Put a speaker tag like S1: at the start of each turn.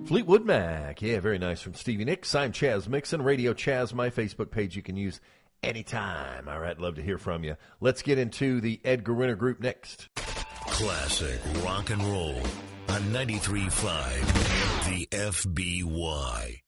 S1: Fleetwood Mac. Yeah, very nice from Stevie Nicks. I'm Chaz Mixon, Radio Chaz, my Facebook page you can use anytime. All right, love to hear from you. Let's get into the Edgar Winter Group next.
S2: Classic rock and roll on 93.5 The FBY.